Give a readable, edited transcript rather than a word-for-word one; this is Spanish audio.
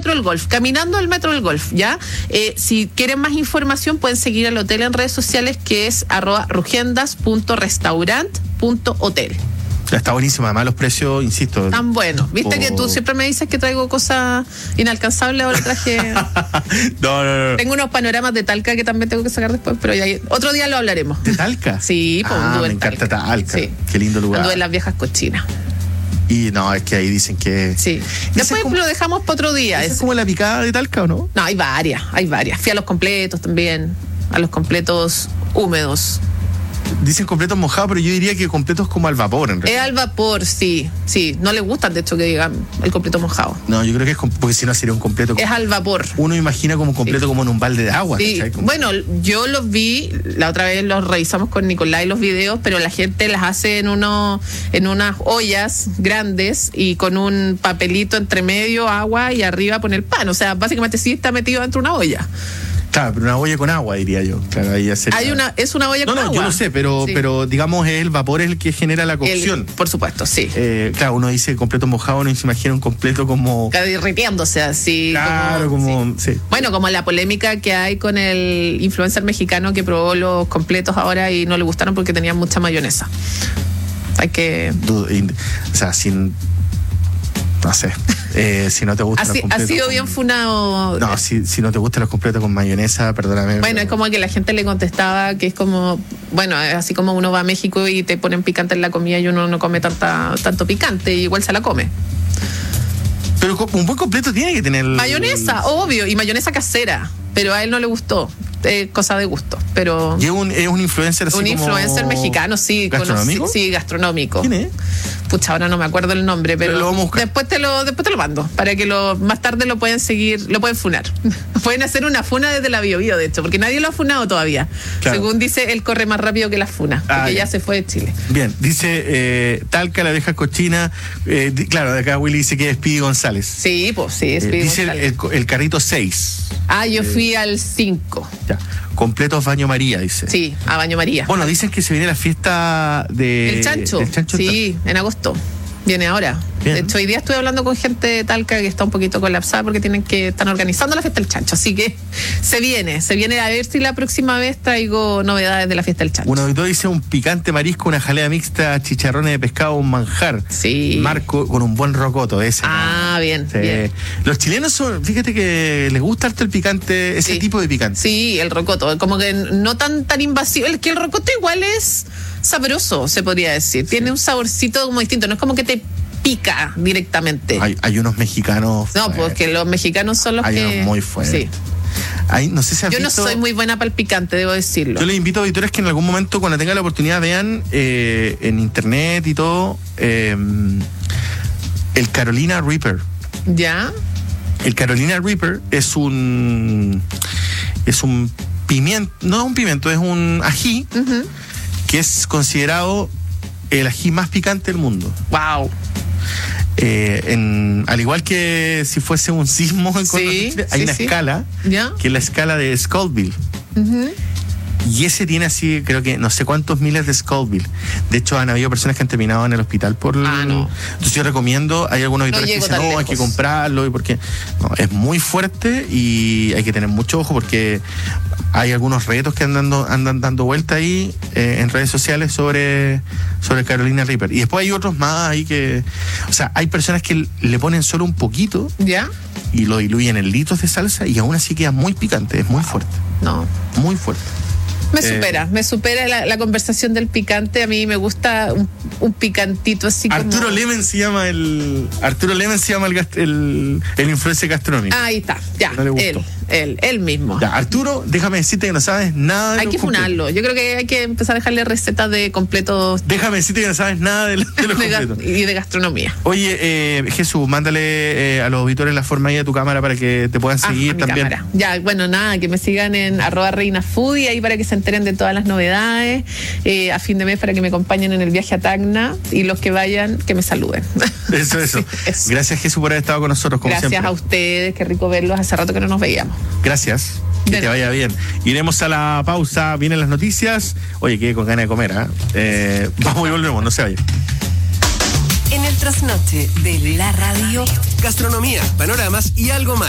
Metro del Golf, caminando al Metro del Golf, ¿ya? Si quieren más información pueden seguir al hotel en redes sociales, que es @rugendas.restaurant.hotel. Está buenísimo, además los precios, insisto. Tan bueno. Viste que tú siempre me dices que traigo cosas inalcanzables, ahora traje... No. Tengo unos panoramas de Talca que también tengo que sacar después, pero ya otro día lo hablaremos. ¿De Talca? Sí, pues me encanta Talca. Sí. Qué lindo lugar. Anduve en las viejas cochinas. Y no, es que ahí dicen que... Sí. Después lo dejamos para otro día. ¿Es como la picada de Talca o no? No, hay varias. Fui a los completos también, a los completos húmedos. Dicen completos mojados, pero yo diría que completos como al vapor, en realidad. Es al vapor, sí. No le gustan, de hecho, que digan el completo mojado. No, yo creo que es porque si no sería un completo... Es al vapor. Uno imagina como un completo como en un balde de agua. Sí. Bueno, yo los vi, la otra vez los revisamos con Nicolás los videos, pero la gente las hace en unas ollas grandes y con un papelito entre medio, agua, y arriba pone el pan. O sea, básicamente sí está metido dentro de una olla. Claro, pero una olla con agua, diría yo. Claro, ahí es una olla con agua. No, yo lo sé, pero digamos el vapor es el que genera la cocción. Por supuesto, sí. Claro, uno dice completo mojado, uno se imagina un completo como... derritiéndose así. Claro, como... Sí. Bueno, como la polémica que hay con el influencer mexicano que probó los completos ahora y no le gustaron porque tenían mucha mayonesa. Hay que... O sea, sin... No sé, si no te gustan los completos... Ha sido bien funado. No, si no te gustan los completos con mayonesa, perdóname. Bueno, es como que la gente le contestaba que es como... Bueno, así como uno va a México y te ponen picante en la comida y uno no come tanto picante, y igual se la come. Pero un buen completo tiene que tener... Mayonesa, obvio, y mayonesa casera, pero a él no le gustó. Cosa de gusto, pero... ¿Y es un influencer así un influencer mexicano, sí. ¿Gastronómico? Sí, gastronómico. ¿Quién es? Pucha, ahora no me acuerdo el nombre, pero lo vamos a buscar. después te lo mando, para que más tarde lo pueden seguir, lo pueden funar. Pueden hacer una funa desde la BioBio, de hecho, porque nadie lo ha funado todavía. Claro. Según dice, él corre más rápido que la funa, porque ya se fue de Chile. Bien, dice Talca, la vieja cochina. Claro, de acá Willy dice que es Speedy González. Sí, pues sí, es Speedy González. Dice el carrito 6. Yo fui al 5. Ya. Completos Baño María, dice. Sí, a Baño María. Bueno, dicen que se viene la fiesta del chancho. Sí, en agosto. Viene ahora. Bien. De hecho, hoy día estuve hablando con gente de Talca que está un poquito colapsada porque están organizando la fiesta del chancho. Así que se viene a ver si la próxima vez traigo novedades de la fiesta del chancho. Un auditor dice un picante marisco, una jalea mixta, chicharrones de pescado, un manjar. Sí. Marco con un buen rocoto ese. Bien, sí. Bien. Los chilenos fíjate que les gusta harto el picante, ese tipo de picante. Sí, el rocoto, como que no tan invasivo. Es que el rocoto igual es sabroso, se podría decir. Sí. Tiene un saborcito como distinto, no es como que te pica directamente. Hay unos mexicanos... No, pues que los mexicanos son los hay unos muy fuertes. Sí. No sé si yo no soy muy buena para el picante, debo decirlo. Yo les invito a auditores que en algún momento, cuando tengan la oportunidad, vean en internet y todo el Carolina Reaper. ¿Ya? El Carolina Reaper es un pimiento, no es un pimiento, es un ají que es considerado el ají más picante del mundo. ¡Wow! Al igual que si fuese un sismo en Chile, hay una escala, que es la escala de Scoville. Y ese tiene así, creo que no sé cuántos miles de Scoville. De hecho, han habido personas que han terminado en el hospital por... no. Entonces yo recomiendo, hay algunos editores que dicen, hay que comprarlo, y porque es muy fuerte y hay que tener mucho ojo porque hay algunos retos que andan dando vuelta ahí en redes sociales sobre Carolina Reaper. Y después hay otros más ahí que... O sea, hay personas que le ponen solo un poquito y lo diluyen en litros de salsa y aún así queda muy picante, es muy fuerte. No. Muy fuerte. Me supera la conversación del picante. A mí me gusta un picantito así Arturo como... Lemen se llama el influencer gastronómico. Ahí está, ya. No le gustó. Él mismo. Ya, Arturo, déjame decirte que no sabes nada de Hay que funarlo. Yo creo que hay que empezar a dejarle recetas de completos. Déjame decirte que no sabes nada de los completos. Y de gastronomía. Oye, Jesús, mándale a los auditores la forma ahí de tu cámara para que te puedan seguir también. Cámara. Ya, bueno, nada, que me sigan en @reinafoodie ahí para que se enteren de todas las novedades. A fin de mes para que me acompañen en el viaje a Tacna, y los que vayan, que me saluden. Eso. Sí, eso. Gracias, Jesús, por haber estado con nosotros, como Gracias siempre. a ustedes, qué rico verlos. Hace rato que no nos veíamos. Gracias. Que te vaya bien. Iremos a la pausa, vienen las noticias. Oye, quedé con ganas de comer, vamos y volvemos, no se vayan. En el trasnoche de la radio, gastronomía, panoramas y algo más.